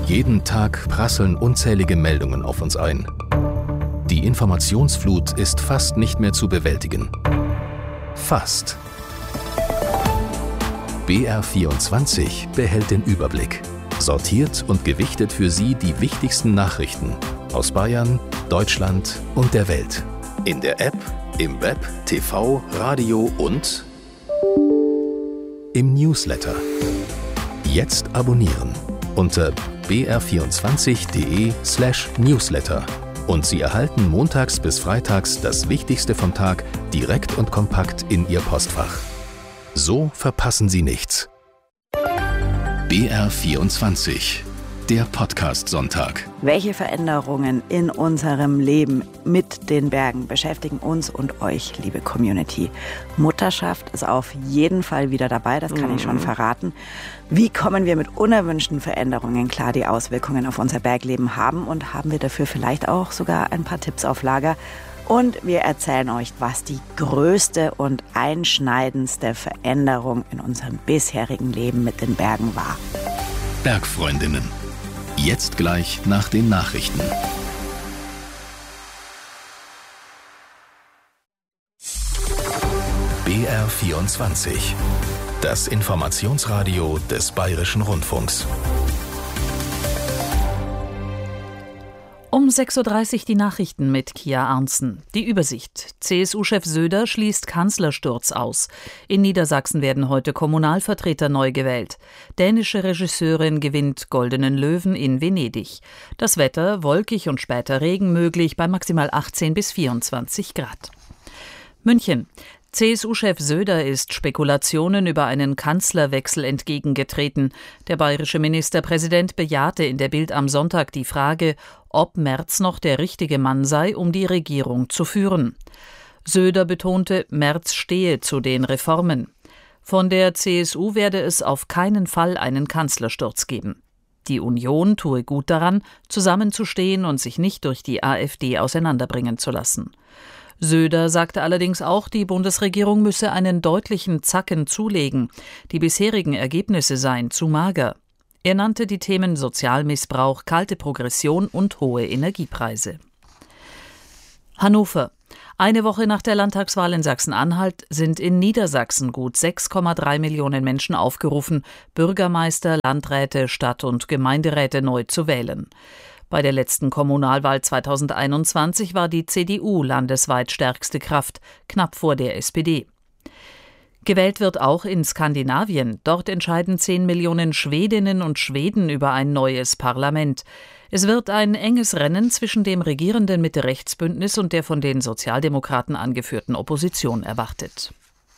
Jeden Tag prasseln unzählige Meldungen auf uns ein. Die Informationsflut ist fast nicht mehr zu bewältigen. Fast. BR24 behält den Überblick. Sortiert und gewichtet für Sie die wichtigsten Nachrichten aus Bayern, Deutschland und der Welt. In der App, im Web, TV, Radio und im Newsletter. Jetzt abonnieren unter br24.de/Newsletter. Und Sie erhalten montags bis freitags das Wichtigste vom Tag direkt und kompakt in Ihr Postfach. So verpassen Sie nichts. BR24, der Podcast-Sonntag. Welche Veränderungen in unserem Leben mit den Bergen beschäftigen uns und euch, liebe Community? Mutterschaft ist auf jeden Fall wieder dabei, das kann ich schon verraten. Wie kommen wir mit unerwünschten Veränderungen klar, die Auswirkungen auf unser Bergleben haben? Und haben wir dafür vielleicht auch sogar ein paar Tipps auf Lager? Und wir erzählen euch, was die größte und einschneidendste Veränderung in unserem bisherigen Leben mit den Bergen war. Bergfreundinnen. Jetzt gleich nach den Nachrichten. BR24. Das Informationsradio des Bayerischen Rundfunks. Um 6.30 Uhr die Nachrichten mit Kia Arntzen. Die Übersicht. CSU-Chef Söder schließt Kanzlersturz aus. In Niedersachsen werden heute Kommunalvertreter neu gewählt. Dänische Regisseurin gewinnt Goldenen Löwen in Venedig. Das Wetter wolkig und später Regen möglich bei maximal 18 bis 24 Grad. München. CSU-Chef Söder ist Spekulationen über einen Kanzlerwechsel entgegengetreten. Der bayerische Ministerpräsident bejahte in der Bild am Sonntag die Frage, ob Merz noch der richtige Mann sei, um die Regierung zu führen. Söder betonte, Merz stehe zu den Reformen. Von der CSU werde es auf keinen Fall einen Kanzlersturz geben. Die Union tue gut daran, zusammenzustehen und sich nicht durch die AfD auseinanderbringen zu lassen. Söder sagte allerdings auch, die Bundesregierung müsse einen deutlichen Zacken zulegen. Die bisherigen Ergebnisse seien zu mager. Er nannte die Themen Sozialmissbrauch, kalte Progression und hohe Energiepreise. Hannover. Eine Woche nach der Landtagswahl in Sachsen-Anhalt sind in Niedersachsen gut 6,3 Millionen Menschen aufgerufen, Bürgermeister, Landräte, Stadt- und Gemeinderäte neu zu wählen. Bei der letzten Kommunalwahl 2021 war die CDU landesweit stärkste Kraft, knapp vor der SPD. Gewählt wird auch in Skandinavien. Dort entscheiden 10 Millionen Schwedinnen und Schweden über ein neues Parlament. Es wird ein enges Rennen zwischen dem regierenden Mitte-Rechts-Bündnis und der von den Sozialdemokraten angeführten Opposition erwartet.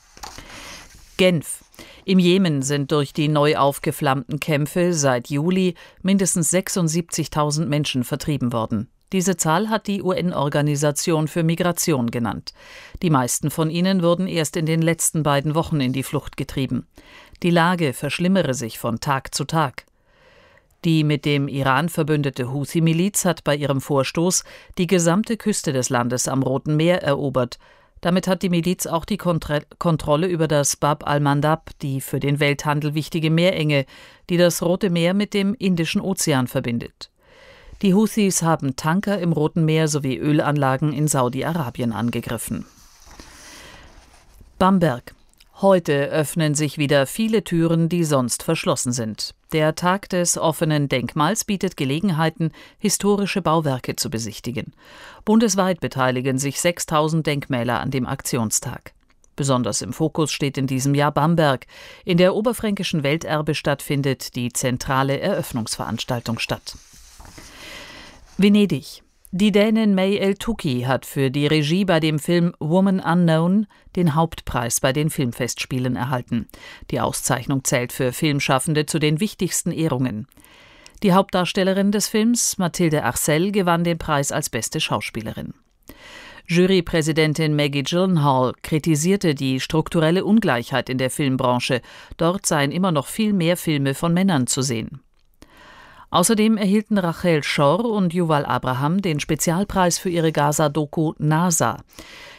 Genf. Im Jemen sind durch die neu aufgeflammten Kämpfe seit Juli mindestens 76.000 Menschen vertrieben worden. Diese Zahl hat die UN-Organisation für Migration genannt. Die meisten von ihnen wurden erst in den letzten beiden Wochen in die Flucht getrieben. Die Lage verschlimmere sich von Tag zu Tag. Die mit dem Iran verbündete Houthi-Miliz hat bei ihrem Vorstoß die gesamte Küste des Landes am Roten Meer erobert. Damit hat die Miliz auch die Kontrolle über das Bab al-Mandab, die für den Welthandel wichtige Meerenge, die das Rote Meer mit dem Indischen Ozean verbindet. Die Houthis haben Tanker im Roten Meer sowie Ölanlagen in Saudi-Arabien angegriffen. Bamberg. Heute öffnen sich wieder viele Türen, die sonst verschlossen sind. Der Tag des offenen Denkmals bietet Gelegenheiten, historische Bauwerke zu besichtigen. Bundesweit beteiligen sich 6.000 Denkmäler an dem Aktionstag. Besonders im Fokus steht in diesem Jahr Bamberg. In der oberfränkischen Welterbestadt findet die zentrale Eröffnungsveranstaltung statt. Venedig. Die Dänin May El-Touki hat für die Regie bei dem Film Woman Unknown den Hauptpreis bei den Filmfestspielen erhalten. Die Auszeichnung zählt für Filmschaffende zu den wichtigsten Ehrungen. Die Hauptdarstellerin des Films, Mathilde Arcel, gewann den Preis als beste Schauspielerin. Jurypräsidentin Maggie Gyllenhaal kritisierte die strukturelle Ungleichheit in der Filmbranche. Dort seien immer noch viel mehr Filme von Männern zu sehen. Außerdem erhielten Rachel Schor und Yuval Abraham den Spezialpreis für ihre Gaza-Doku NASA.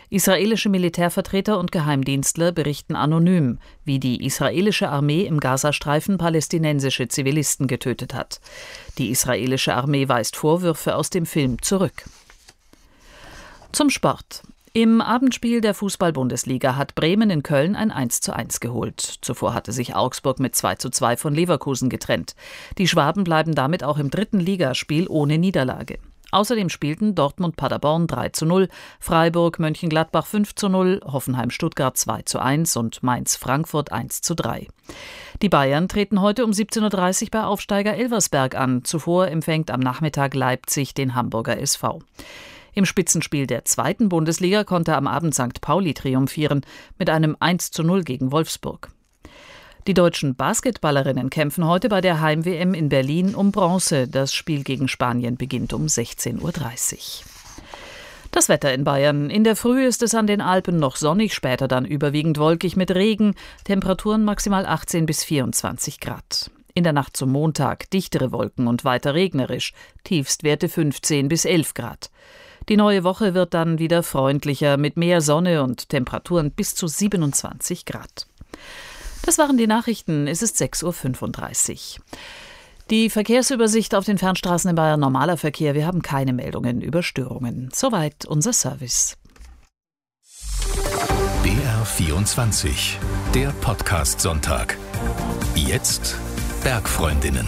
Israelische Militärvertreter und Geheimdienstler berichten anonym, wie die israelische Armee im Gazastreifen palästinensische Zivilisten getötet hat. Die israelische Armee weist Vorwürfe aus dem Film zurück. Zum Sport. Im Abendspiel der Fußball-Bundesliga hat Bremen in Köln ein 1:1 geholt. Zuvor hatte sich Augsburg mit 2:2 von Leverkusen getrennt. Die Schwaben bleiben damit auch im 3. Ligaspiel ohne Niederlage. Außerdem spielten Dortmund-Paderborn 3:0, Freiburg-Mönchengladbach 5:0, Hoffenheim-Stuttgart 2:1 und Mainz-Frankfurt 1:3. Die Bayern treten heute um 17:30 Uhr bei Aufsteiger Elversberg an. Zuvor empfängt am Nachmittag Leipzig den Hamburger SV. Im Spitzenspiel der 2. Bundesliga konnte am Abend St. Pauli triumphieren mit einem 1:0 gegen Wolfsburg. Die deutschen Basketballerinnen kämpfen heute bei der Heim-WM in Berlin um Bronze. Das Spiel gegen Spanien beginnt um 16:30 Uhr. Das Wetter in Bayern. In der Früh ist es an den Alpen noch sonnig, später dann überwiegend wolkig mit Regen. Temperaturen maximal 18 bis 24 Grad. In der Nacht zum Montag dichtere Wolken und weiter regnerisch. Tiefstwerte 15 bis 11 Grad. Die neue Woche wird dann wieder freundlicher mit mehr Sonne und Temperaturen bis zu 27 Grad. Das waren die Nachrichten. Es ist 6:35 Uhr. Die Verkehrsübersicht auf den Fernstraßen in Bayern, normaler Verkehr. Wir haben keine Meldungen über Störungen. Soweit unser Service. BR24, der Podcast-Sonntag. Jetzt Bergfreundinnen.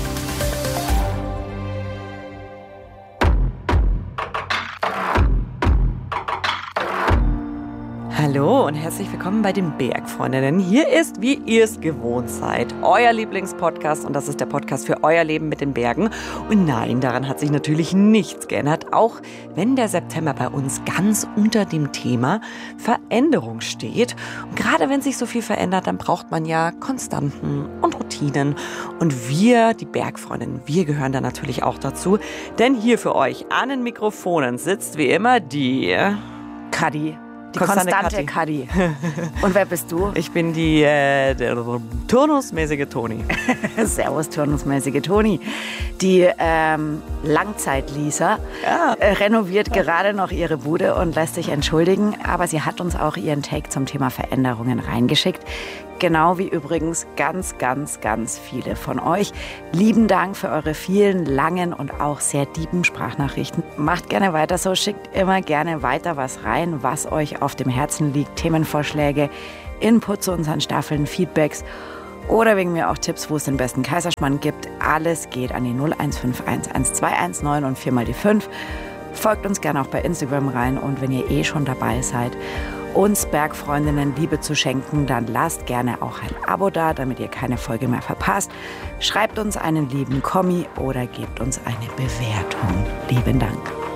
Hallo und herzlich willkommen bei den Bergfreundinnen. Hier ist, wie ihr es gewohnt seid, euer Lieblingspodcast und das ist der Podcast für euer Leben mit den Bergen. Und nein, daran hat sich natürlich nichts geändert, auch wenn der September bei uns ganz unter dem Thema Veränderung steht. Und gerade wenn sich so viel verändert, dann braucht man ja Konstanten und Routinen. Und wir, die Bergfreundinnen, wir gehören da natürlich auch dazu. Denn hier für euch an den Mikrofonen sitzt wie immer die Kadi. Die konstante Kadi. Und wer bist du? Ich bin die turnusmäßige Toni. Servus, turnusmäßige Toni. Die Langzeit-Lisa renoviert gerade noch ihre Bude und lässt sich entschuldigen. Aber sie hat uns auch ihren Take zum Thema Veränderungen reingeschickt. Genau wie übrigens ganz, ganz, ganz viele von euch. Lieben Dank für eure vielen langen und auch sehr tiefen Sprachnachrichten. Macht gerne weiter so, schickt immer gerne weiter was rein, was euch auf dem Herzen liegt. Themenvorschläge, Input zu unseren Staffeln, Feedbacks oder wegen mir auch Tipps, wo es den besten Kaiserschmarrn gibt. Alles geht an die 0151 1219 und 4 mal die 5. Folgt uns gerne auch bei Instagram rein und wenn ihr schon dabei seid, uns Bergfreundinnen Liebe zu schenken, dann lasst gerne auch ein Abo da, damit ihr keine Folge mehr verpasst. Schreibt uns einen lieben Kommi oder gebt uns eine Bewertung. Lieben Dank.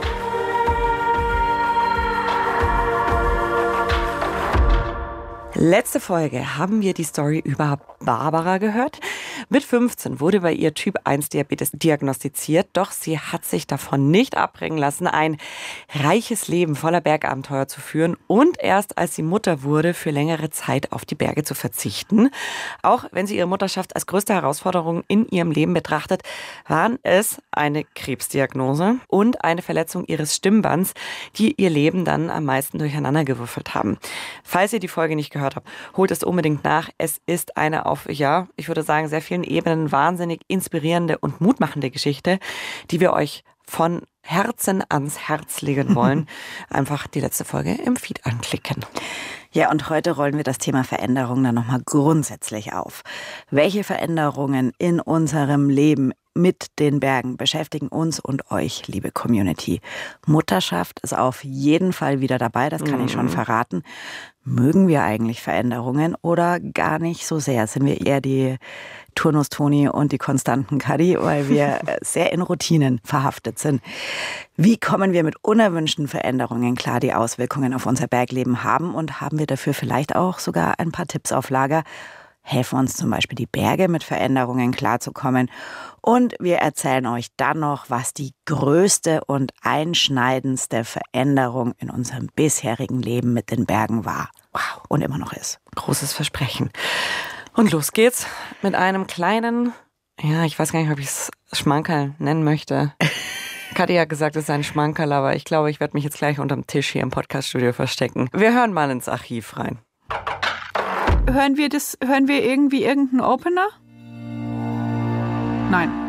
Letzte Folge haben wir die Story über Barbara gehört. Mit 15 wurde bei ihr Typ 1 Diabetes diagnostiziert, doch sie hat sich davon nicht abbringen lassen, ein reiches Leben voller Bergabenteuer zu führen und erst als sie Mutter wurde, für längere Zeit auf die Berge zu verzichten. Auch wenn sie ihre Mutterschaft als größte Herausforderung in ihrem Leben betrachtet, waren es eine Krebsdiagnose und eine Verletzung ihres Stimmbands, die ihr Leben dann am meisten durcheinandergewürfelt haben. Falls ihr die Folge nicht gehört habt, holt es unbedingt nach. Es ist eine auf, ich würde sagen, sehr vielen Ebenen wahnsinnig inspirierende und mutmachende Geschichte, die wir euch von Herzen ans Herz legen wollen. Einfach die letzte Folge im Feed anklicken. Ja, und heute rollen wir das Thema Veränderung dann nochmal grundsätzlich auf. Welche Veränderungen in unserem Leben mit den Bergen beschäftigen uns und euch, liebe Community? Mutterschaft ist auf jeden Fall wieder dabei, das kann ich schon verraten. Mögen wir eigentlich Veränderungen oder gar nicht so sehr? Sind wir eher die Turnus-Toni und die konstanten Kadi, weil wir sehr in Routinen verhaftet sind. Wie kommen wir mit unerwünschten Veränderungen klar, die Auswirkungen auf unser Bergleben haben? Und haben wir dafür vielleicht auch sogar ein paar Tipps auf Lager? Helfen uns zum Beispiel die Berge mit Veränderungen klarzukommen. Und wir erzählen euch dann noch, was die größte und einschneidendste Veränderung in unserem bisherigen Leben mit den Bergen war. Wow, und immer noch ist. Großes Versprechen. Und los geht's mit einem kleinen, ich weiß gar nicht, ob ich es Schmankerl nennen möchte. Katja hat gesagt, es ist ein Schmankerl, aber ich glaube, ich werde mich jetzt gleich unterm Tisch hier im Podcaststudio verstecken. Wir hören mal ins Archiv rein. Hören wir irgendwie irgendeinen Opener? Nein.